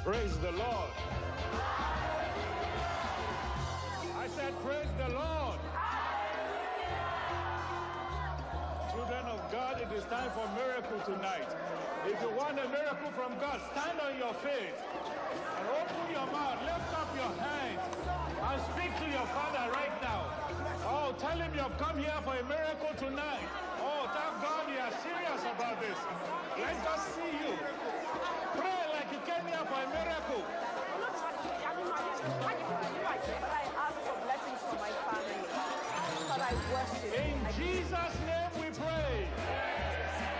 Praise the Lord. I said, praise the Lord. Children of God, it is time for miracle tonight. If you want a miracle from God, stand on your feet and open your mouth, lift up your hands, and speak to your Father right now. Oh, tell him you've come here for a miracle tonight. Oh, thank God you are serious about this. Let us see you. Pray like you came here for a miracle.